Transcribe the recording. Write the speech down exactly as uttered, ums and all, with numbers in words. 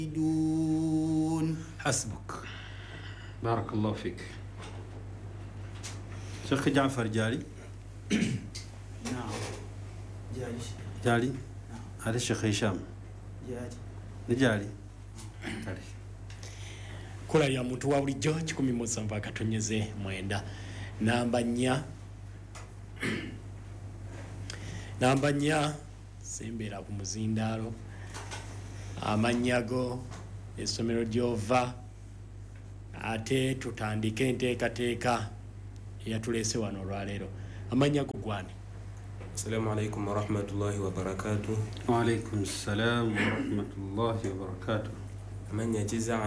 دون حسبك بارك الله فيك. شيخ جعفر جالي. نعم جالي جالي نعم. هذا الشيخ هشام جالي نجالي جالي. Kola ya muntu wa bulijjo kikumi mu musanvu akatonyeze mwenda namba nnya namba nnya sembera ku muzindaalo amanyago essomero gy'ova ate tutandike enteekateeka eyatulese wano olwaleero. Amanyago gwani? Assalamu alaikum wa rahmatullahi wa barakatuh. Wa alaikum assalam wa rahmatullahi wa barakatuh. Amanya kiza